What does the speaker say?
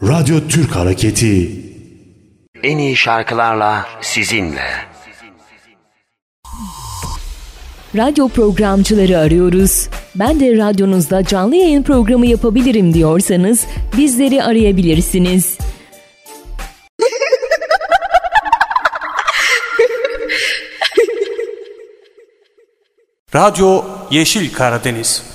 Radyo Türk Hareketi. En iyi şarkılarla sizinle. Radyo programcıları arıyoruz. Ben de radyonuzda canlı yayın programı yapabilirim diyorsanız bizleri arayabilirsiniz. Radyo Yeşil Karadeniz.